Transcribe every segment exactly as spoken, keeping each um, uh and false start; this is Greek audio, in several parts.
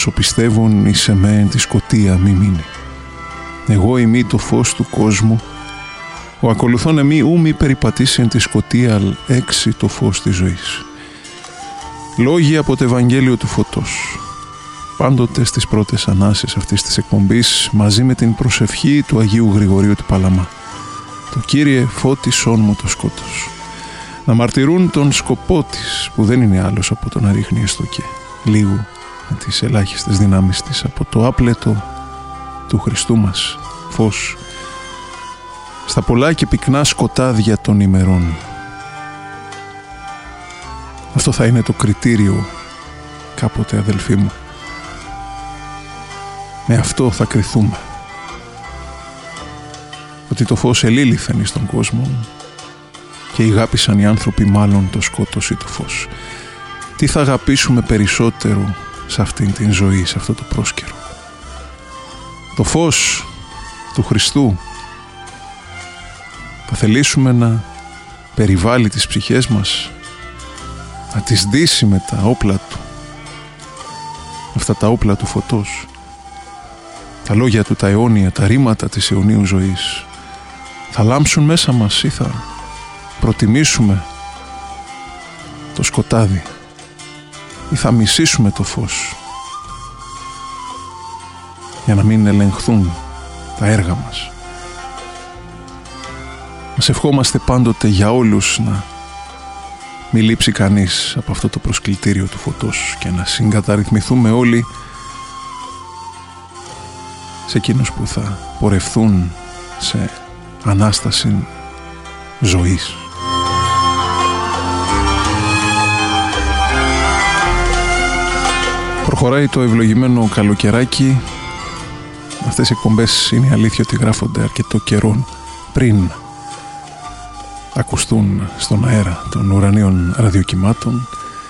όσο πιστεύουν εις εμέν τη σκοτία μη μείνει. Εγώ ημί το φως του κόσμου, ο ακολουθών εμεί ου μη περιπατήσει εν τη σκοτία, αλ έξι το φως της ζωής. Λόγοι από το Ευαγγέλιο του Φωτός. Πάντοτε στις πρώτες ανάσεις αυτής της εκπομπής, μαζί με την προσευχή του Αγίου Γρηγορίου του Παλαμά. Το Κύριε φώτισόν μου το σκότος. Να μαρτυρούν τον σκοπό της, που δεν είναι άλλος από το να ρίχνει έστω και λίγο με τις ελάχιστες δυνάμεις της από το άπλετο του Χριστού μας φως στα πολλά και πυκνά σκοτάδια των ημερών. Αυτό θα είναι το κριτήριο κάποτε, αδελφοί μου. Με αυτό θα κριθούμε. Ότι το φως ελήλυθεν εις τον κόσμο και αγάπησαν οι άνθρωποι μάλλον το σκότος ή το φως. Τι θα αγαπήσουμε περισσότερο σε αυτήν την ζωή, σε αυτό το πρόσκαιρο? Το φως του Χριστού. Θα θελήσουμε να περιβάλλει τις ψυχές μας, να τις ντύσει με τα όπλα του, αυτά τα όπλα του φωτός, τα λόγια του τα αιώνια, τα ρήματα της αιωνίου ζωής. Θα λάμψουν μέσα μας ή θα προτιμήσουμε το σκοτάδι ή θα μισήσουμε το φως για να μην ελεγχθούν τα έργα μας. Μας ευχόμαστε πάντοτε για όλους να μην λείψει κανείς από αυτό το προσκλητήριο του φωτός και να συγκαταρρυθμηθούμε όλοι σε εκείνους που θα πορευθούν σε Ανάσταση ζωής. Προχωράει το ευλογημένο καλοκαιράκι. Αυτές οι εκπομπές είναι η αλήθεια ότι γράφονται αρκετό καιρό πριν ακουστούν στον αέρα των ουρανίων ραδιοκυμάτων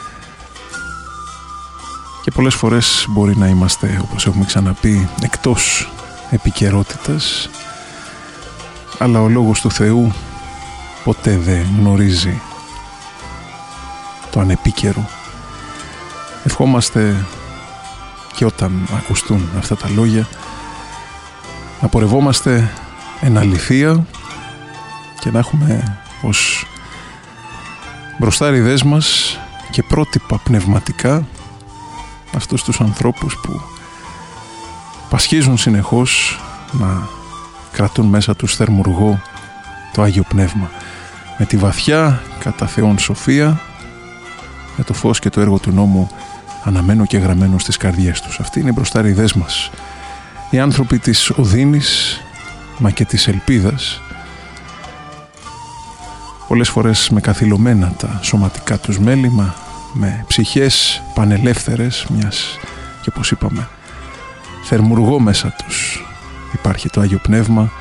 και πολλές φορές μπορεί να είμαστε, όπως έχουμε ξαναπεί, εκτός επικαιρότητας, αλλά ο Λόγος του Θεού ποτέ δεν γνωρίζει το ανεπίκαιρο. Ευχόμαστε και όταν ακουστούν αυτά τα λόγια να πορευόμαστε εν αληθεία και να έχουμε ως μπροστάριδές μας και πρότυπα πνευματικά αυτούς τους ανθρώπους που πασχίζουν συνεχώς να κρατούν μέσα τους θερμουργό το Άγιο Πνεύμα με τη βαθιά κατά Θεόν σοφία, με το φως και το έργο του νόμου αναμένο και γραμμένο στις καρδιές τους. Αυτοί είναι οι μπροστάριδές μας, οι άνθρωποι της οδύνης μα και της ελπίδας, πολλές φορές με καθυλωμένα τα σωματικά τους μέλημα, με ψυχές πανελεύθερες, μιας και όπως είπαμε θερμουργό μέσα τους υπάρχει το Άγιο Πνεύμα,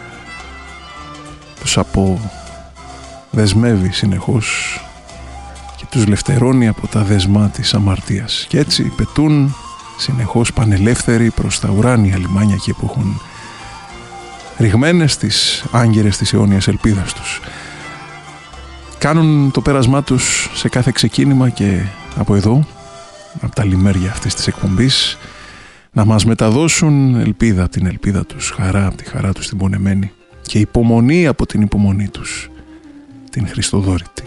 τους αποδεσμεύει συνεχώς και τους λευτερώνει από τα δεσμά της αμαρτίας και έτσι πετούν συνεχώς πανελεύθεροι προς τα ουράνια λιμάνια εκεί που έχουν ρηγμένες τις άγγερες της αιώνιας ελπίδας τους. Κάνουν το πέρασμά τους σε κάθε ξεκίνημα και από εδώ, από τα λιμέρια αυτής της εκπομπής, να μας μεταδώσουν ελπίδα από την ελπίδα τους, χαρά από τη χαρά τους την πονεμένη και υπομονή από την υπομονή τους, την Χριστοδόρητη.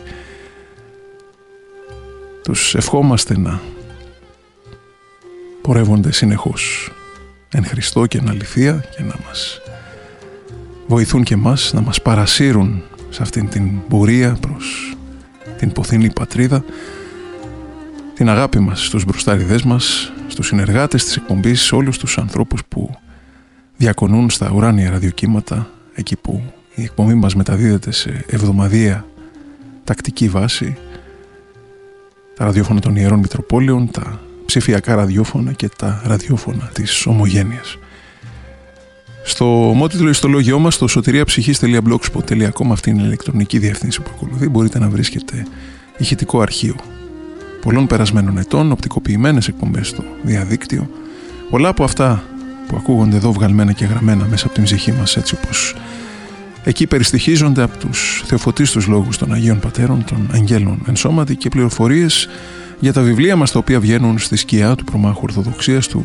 Τους ευχόμαστε να πορεύονται συνεχώς εν Χριστώ και εν αληθεία και να μας βοηθούν και μας, να μας παρασύρουν σε αυτήν την πορεία προς την ποθήνη πατρίδα, την αγάπη μας στους μπροστάριδές μας, στους συνεργάτες της εκπομπής, σε όλους τους ανθρώπους που διακονούν στα ουράνια ραδιοκύματα, εκεί που η εκπομπή μας μεταδίδεται σε εβδομαδιαία τακτική βάση, τα ραδιόφωνα των Ιερών Μητροπόλεων, τα ψηφιακά ραδιόφωνα και τα ραδιόφωνα της Ομογένειας. Στο ομότιτλο ιστολόγιό μας, στο σωτηριαψυχής τελεία blogspot τελεία com, αυτή είναι η ηλεκτρονική διεύθυνση που ακολουθεί, μπορείτε να βρίσκετε ηχητικό αρχείο πολλών περασμένων ετών, οπτικοποιημένες εκπομπές στο διαδίκτυο, πολλά από αυτά που ακούγονται εδώ βγαλμένα και γραμμένα μέσα από την ψυχή μας, έτσι όπως εκεί περιστοιχίζονται από τους θεοφωτίστους λόγους των Αγίων Πατέρων, των Αγγέλων εν σώματι, και πληροφορίες για τα βιβλία μας τα οποία βγαίνουν στη σκιά του προμάχου Ορθοδοξίας, του